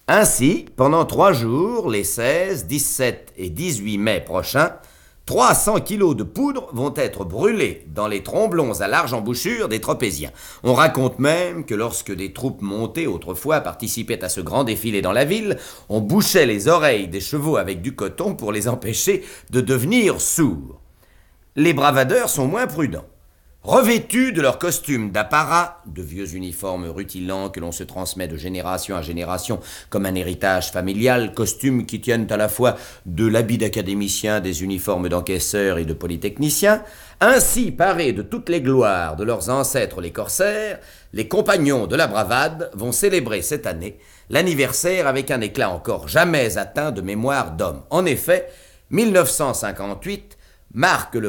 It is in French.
Ainsi, pendant 3 jours, les 16, 17 et 18 mai prochains, 300 kilos de poudre vont être brûlés dans les tromblons à large embouchure des Tropéziens. On raconte même que lorsque des troupes montées autrefois participaient à ce grand défilé dans la ville, on bouchait les oreilles des chevaux avec du coton pour les empêcher de devenir sourds. Les bravadeurs sont moins prudents. Revêtus de leurs costumes d'apparat, de vieux uniformes rutilants que l'on se transmet de génération à génération comme un héritage familial, costumes qui tiennent à la fois de l'habit d'académicien, des uniformes d'encaisseurs et de polytechniciens, ainsi parés de toutes les gloires de leurs ancêtres les corsaires, les compagnons de la bravade vont célébrer cette année l'anniversaire avec un éclat encore jamais atteint de mémoire d'homme. En effet, 1958 marque le